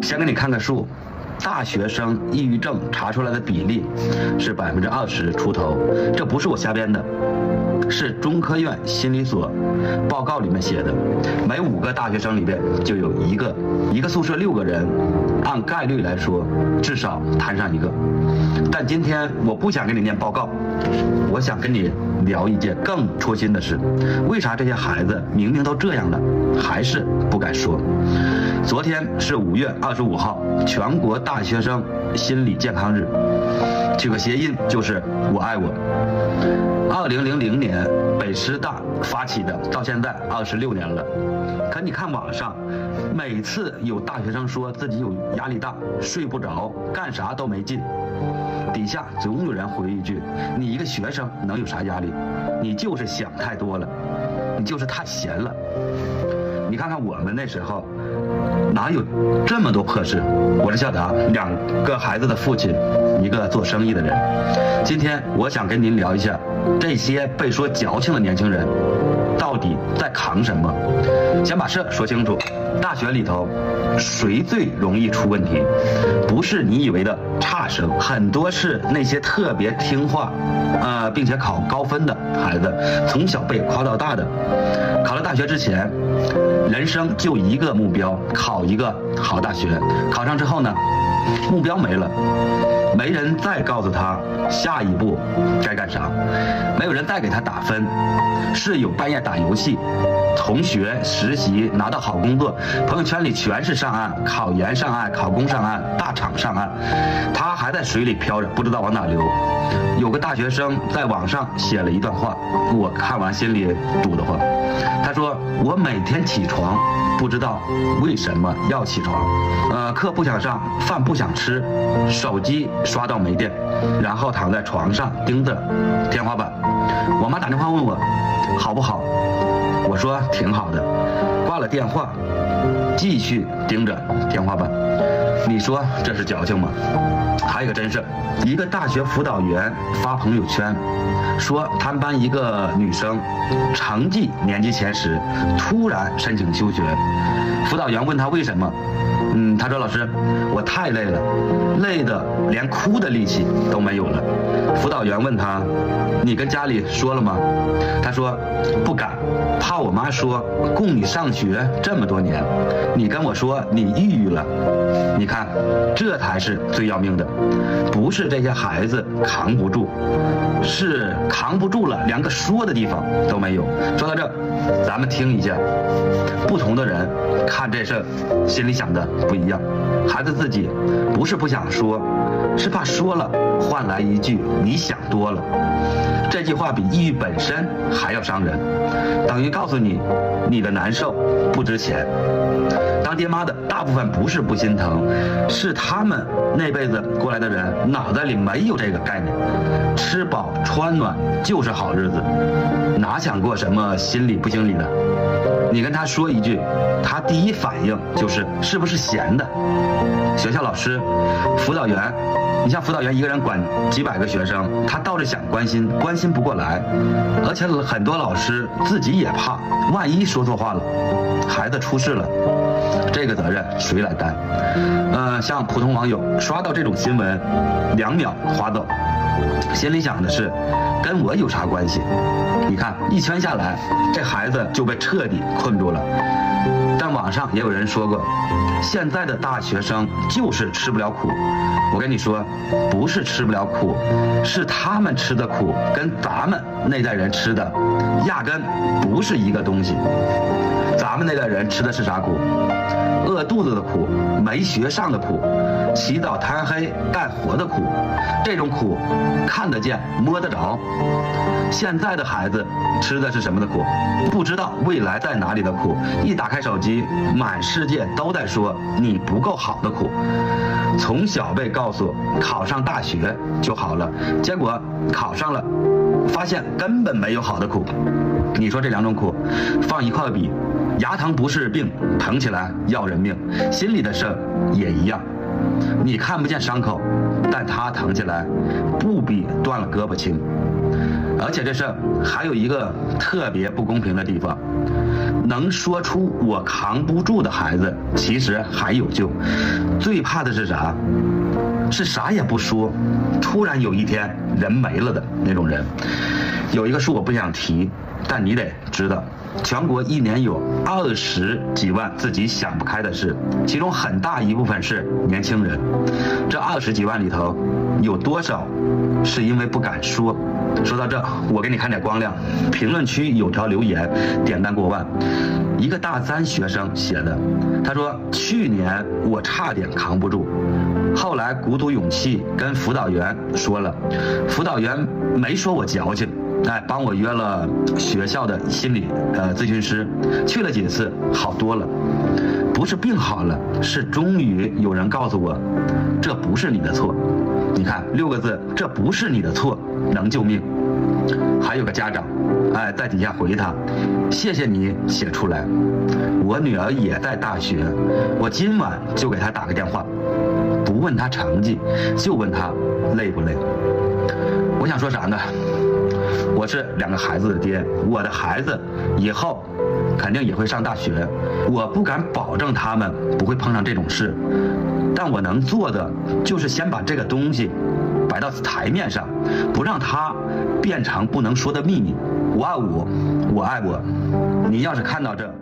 先给你看个数，大学生抑郁症查出来的比例是20%出头，这不是我瞎编的，是中科院心理所报告里面写的。每5个大学生里边就有一个宿舍6个人，按概率来说至少摊上一个。但今天我不想给你念报告，我想跟你聊一件更戳心的事。为啥这些孩子明明都这样了，还是不敢说？昨天是5月25号，全国大学生心理健康日，取个谐音就是我爱我。2000年北师大发起的，到现在26年了。可你看网上，每次有大学生说自己有压力大，睡不着，干啥都没劲，底下总有人回一句：你一个学生能有啥压力？你就是想太多了，你就是太闲了。你看看我们那时候哪有这么多破事？我是小达，2个孩子的父亲，一个做生意的人。今天我想跟您聊一下，这些被说矫情的年轻人到底在扛什么？先把事说清楚。大学里头谁最容易出问题？不是你以为的差生，很多是那些特别听话并且考高分的孩子，从小被夸到大的。考了大学之前，人生就一个目标，考一个好大学。考上之后呢，目标没了，没人再告诉他下一步该干啥，没有人再给他打分，室友半夜打游戏，同学实习拿到好工作，朋友圈里全是上岸，考研上岸，考公上岸，大厂上岸，他还在水里飘着，不知道往哪流。有个大学生在网上写了一段话，我看完心里堵得慌。他说：我每天起床不知道为什么要起床，课不想上，饭不想吃，手机刷到没电，然后躺在床上盯着天花板。我妈打电话问我好不好，我说挺好的，挂了电话，继续盯着天花板。你说这是矫情吗？还有一个真事，一个大学辅导员发朋友圈说，他们班一个女生成绩年级前10，突然申请休学。辅导员问她为什么，她说老师，我太累了，累得连哭的力气都没有了。辅导员问她，你跟家里说了吗？她说不敢，怕我妈说供你上学这么多年，你跟我说你抑郁了。你看，这才是最要命的，不是这些孩子扛不住，是扛不住了，连个说的地方都没有。说到这，咱们听一下，不同的人看这事心里想的不一样。孩子自己不是不想说，是怕说了换来一句你想多了。这句话比抑郁本身还要伤人，等于告诉你你的难受不值钱。当爹妈的大部分不是不心疼，是他们那辈子过来的人脑袋里没有这个概念，吃饱穿暖就是好日子，哪想过什么心理不心理的。你跟他说一句，他第一反应就是是不是闲的。学校老师、辅导员，你像辅导员一个人管几百个学生，他倒是想关心，关心不过来。而且很多老师自己也怕，万一说错话了，孩子出事了，这个责任谁来担？像普通网友刷到这种新闻，2秒划走，心里想的是跟我有啥关系？你看一圈下来，这孩子就被彻底困住了。但网上也有人说过，现在的大学生就是吃不了苦。我跟你说，不是吃不了苦，是他们吃的苦跟咱们那代人吃的压根不是一个东西。咱们那代人吃的是啥苦？饿肚子的苦，没学上的苦，起早贪黑干活的苦，这种苦看得见摸得着。现在的孩子吃的是什么的苦？不知道未来在哪里的苦。一打开手机，满世界都在说你不够好的苦。从小被告诉考上大学就好了，结果考上了，发现根本没有好的苦。你说这2种苦放一块比，牙疼不是病，疼起来要人命。心里的事儿也一样，你看不见伤口，但它疼起来不比断了胳膊轻。而且这事儿还有一个特别不公平的地方， 能说出我扛不住的孩子，其实还有救。最怕的是啥？是啥也不说，突然有一天人没了的那种人。有一个数我不想提，但你得知道，全国一年有20几万自己想不开的事，其中很大一部分是年轻人。这20几万里头，有多少是因为不敢说？说到这，我给你看点光亮。评论区有条留言点赞过万，一个大3学生写的，他说去年我差点扛不住，后来鼓足勇气跟辅导员说了，辅导员没说我矫情，帮我约了学校的心理咨询师，去了几次好多了。不是病好了，是终于有人告诉我，这不是你的错。你看6个字，这不是你的错，能救命。还有个家长，在底下回他，谢谢你写出来，我女儿也在大学，我今晚就给她打个电话，不问她成绩，就问她累不累。我想说啥呢？我是2个孩子的爹，我的孩子以后肯定也会上大学，我不敢保证他们不会碰上这种事，但我能做的就是先把这个东西摆到台面上，不让它变成不能说的秘密。我爱我，我爱我。你要是看到这，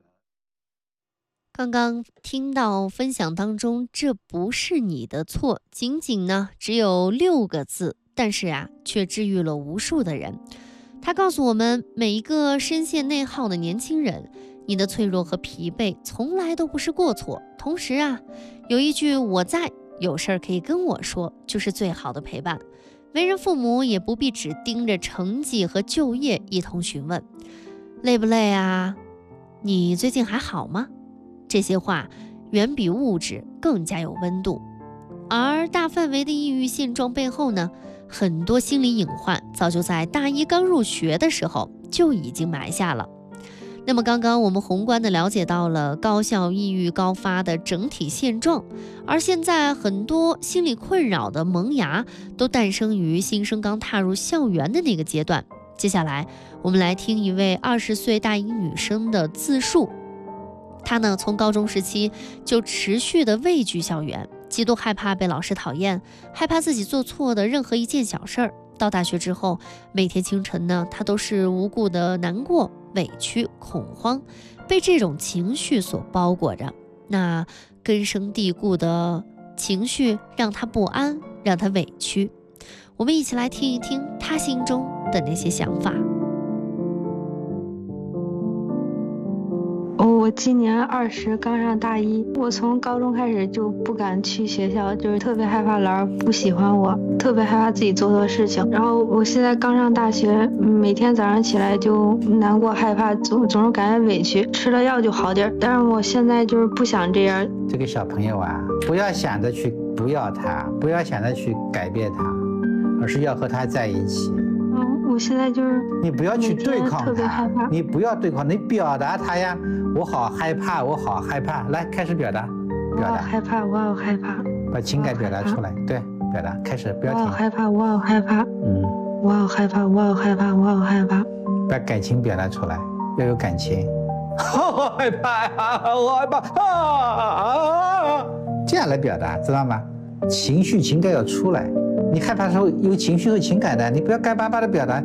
刚刚听到分享当中，这不是你的错，仅仅呢只有6个字，但是却治愈了无数的人。他告诉我们，每一个深陷内耗的年轻人，你的脆弱和疲惫从来都不是过错。同时有一句我在，有事儿可以跟我说，就是最好的陪伴。为人父母也不必只盯着成绩和就业一同询问，累不累啊？你最近还好吗？这些话远比物质更加有温度。而大范围的抑郁现状背后呢，很多心理隐患早就在大一刚入学的时候就已经埋下了。那么刚刚我们宏观的了解到了高校抑郁高发的整体现状，而现在很多心理困扰的萌芽都诞生于新生刚踏入校园的那个阶段。接下来我们来听一位20岁大一女生的自述。她呢，从高中时期就持续的畏惧校园，极度害怕被老师讨厌，害怕自己做错的任何一件小事儿。到大学之后，每天清晨呢，她都是无故的难过、委屈、恐慌，被这种情绪所包裹着。那根深蒂固的情绪让她不安，让她委屈。我们一起来听一听她心中的那些想法。 我今年20，刚上大一。我从高中开始就不敢去学校，就是特别害怕老师不喜欢我，特别害怕自己做错事情。然后我现在刚上大学，每天早上起来就难过害怕，总是感觉委屈，吃了药就好点。但是我现在就是不想这样。 这个小朋友不要想着去不要他，不要想着去改变他，而是要和他在一起。 我现在就是你不要去对抗特别害怕， 你不要对抗，你表达他呀。我好害怕，我好害怕，来开始表达。 我好害怕，我好害怕， 把情感表达出来。对，表达开始，不要停。 我好害怕，我好害怕。我好害怕，我好害怕，我好害怕。 把感情表达出来，要有感情。好害怕呀，我害怕这样来表达，知道吗？情绪情感要出来。你害怕的时候有情绪和情感的，你不要干巴巴的表达。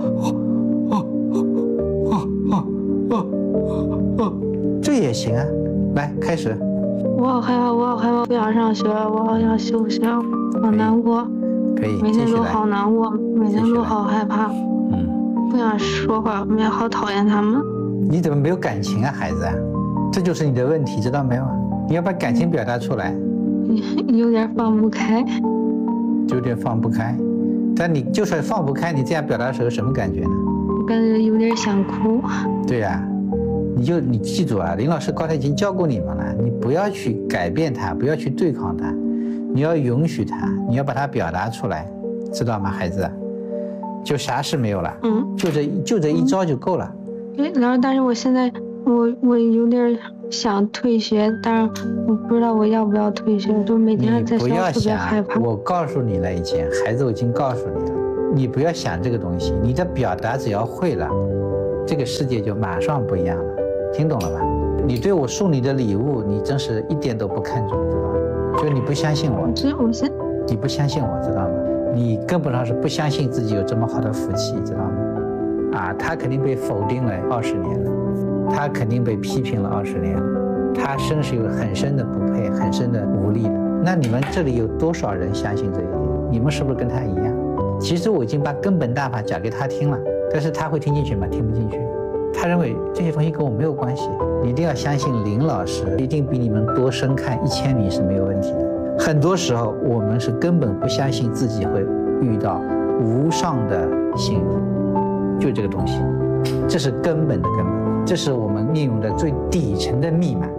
这也行啊，来开始。 我好害怕，我好害怕，不想上学，我好想休学，好难过。 可以， 每天都好难过，每天都好害怕。不想说话，我也好讨厌他们。 你怎么没有感情啊，孩子？这就是你的问题，知道没有？你要把感情表达出来。 有点放不开。 有点放不开，但你就算放不开，你这样表达的时候什么感觉呢？ 我感觉有点想哭。 对呀，你记住林老师刚才已经教过你们了，你不要去改变他，不要去对抗他，你要允许他，你要把它表达出来，知道吗，孩子？就啥事没有了。就这一招就够了。 然后，但是我现在我有点想退学，但是我不知道我要不要退学，就每天在学校特别害怕。 我告诉你了，以前孩子我已经告诉你了，你不要想这个东西，你的表达只要会了，这个世界就马上不一样了， 听懂了吧？你对我送你的礼物，你真是一点都不看重，知道吗？就你不相信我，你不相信我，知道吗？你根本上是不相信自己有这么好的福气，知道吗？他肯定被否定了20年了，他肯定被批评了20年了，他深是有很深的不配，很深的无力的。那你们这里有多少人相信这一点？你们是不是跟他一样？其实我已经把根本大法讲给他听了，但是他会听进去吗？听不进去。他认为这些东西跟我没有关系。你一定要相信林老师一定比你们多深看1000米是没有问题的。很多时候我们是根本不相信自己会遇到无上的幸运，就这个东西，这是根本的根本，这是我们命运的最底层的密码。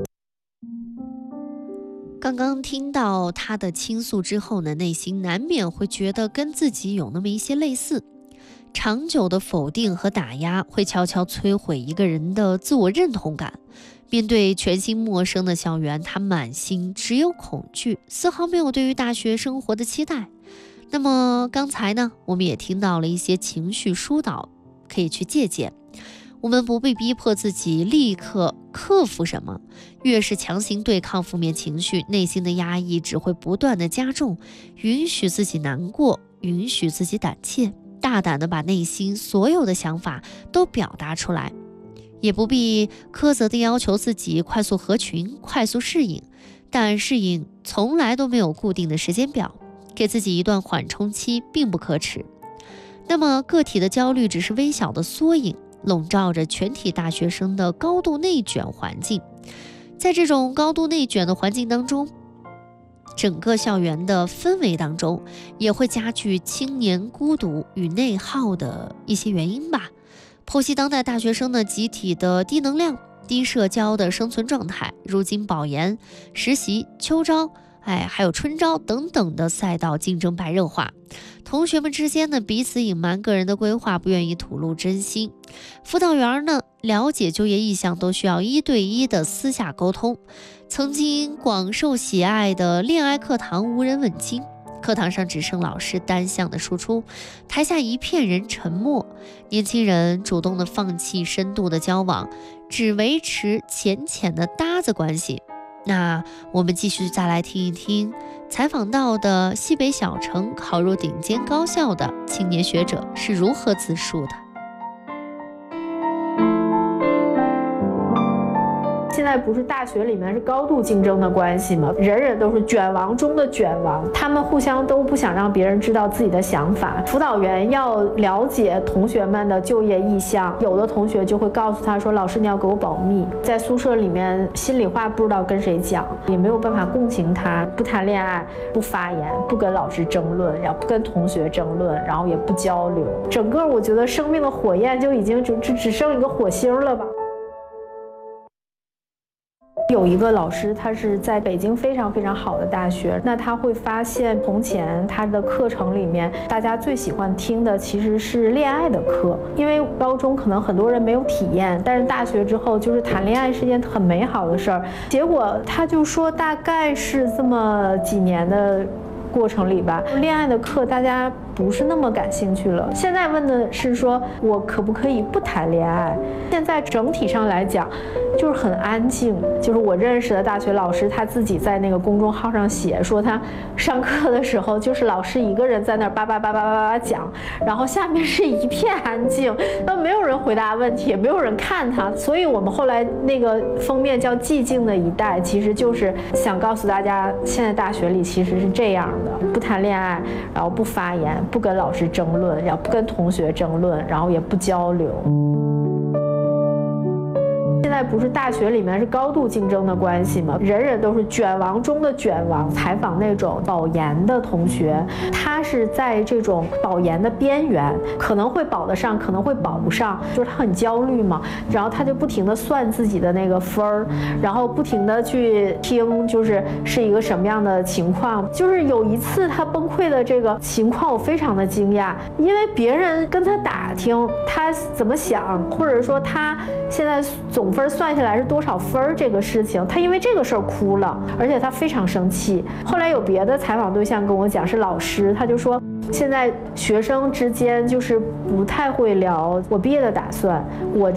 刚刚听到他的倾诉之后呢，内心难免会觉得跟自己有那么一些类似。长久的否定和打压会悄悄摧毁一个人的自我认同感。面对全新陌生的校园，他满心只有恐惧，丝毫没有对于大学生活的期待。那么刚才呢，我们也听到了一些情绪疏导，可以去借鉴。我们不被逼迫自己立刻克服什么，越是强行对抗负面情绪，内心的压抑只会不断的加重。允许自己难过，允许自己胆怯，大胆的把内心所有的想法都表达出来，也不必苛责的要求自己快速合群、快速适应。但适应从来都没有固定的时间表，给自己一段缓冲期并不可耻。那么个体的焦虑只是微小的缩影，笼罩着全体大学生的高度内卷环境。在这种高度内卷的环境当中，整个校园的氛围当中也会加剧青年孤独与内耗的一些原因吧。剖析当代大学生的集体的低能量、低社交的生存状态，如今保研、实习、秋招还有春招等等的赛道竞争白热化，同学们之间呢彼此隐瞒个人的规划，不愿意吐露真心。辅导员呢了解就业意向都需要1对1的私下沟通。曾经广受喜爱的恋爱课堂无人问津，课堂上只剩老师单向的输出，台下一片人沉默。年轻人主动的放弃深度的交往，只维持浅浅的搭子关系。那我们继续再来听一听采访到的西北小城考入顶尖高校的青年学者是如何自述的。 现在不是大学里面是高度竞争的关系吗？人人都是卷王中的卷王，他们互相都不想让别人知道自己的想法。辅导员要了解同学们的就业意向，有的同学就会告诉他说：“老师，你要给我保密。”在宿舍里面，心里话不知道跟谁讲，也没有办法共情他。不谈恋爱，不发言，不跟老师争论，也不跟同学争论，然后也不交流。整个我觉得生命的火焰就已经只剩一个火星了吧。有一个老师，他是在北京非常非常好的大学，那他会发现从前他的课程里面，大家最喜欢听的其实是恋爱的课，因为高中可能很多人没有体验，但是大学之后就是谈恋爱是件很美好的事儿。结果他就说，大概是这么几年的过程里吧，恋爱的课大家不是那么感兴趣了。现在问的是说，我可不可以不谈恋爱？现在整体上来讲，就是很安静。就是我认识的大学老师，他自己在那个公众号上写说，他上课的时候就是老师一个人在那儿叭叭叭叭叭叭讲，然后下面是一片安静，那没有人回答问题，也没有人看他。所以我们后来那个封面叫《寂静的一代》，其实就是想告诉大家，现在大学里其实是这样的：不谈恋爱，然后不发言，不跟老师争论，也不跟同学争论，然后也不交流。现在不是大学里面是高度竞争的关系吗？人人都是卷王中的卷王。采访那种保研的同学，他是在这种保研的边缘，可能会保得上，可能会保不上，就是他很焦虑嘛，然后他就不停地算自己的那个分儿，然后不停地去听，是一个什么样的情况。就是有一次他崩溃的这个情况，我非常的惊讶，因为别人跟他打听他怎么想，或者说他现在总分算下来是多少分这个事情，他因为这个事儿哭了，而且他非常生气。后来有别的采访对象跟我讲是老师，他就说现在学生之间就是不太会聊我毕业的打算，我